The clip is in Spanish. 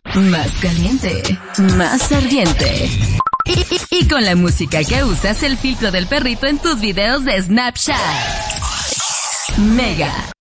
más caliente, más ardiente. Y con la música que usas, el filtro del perrito en tus videos de Snapchat. Mega.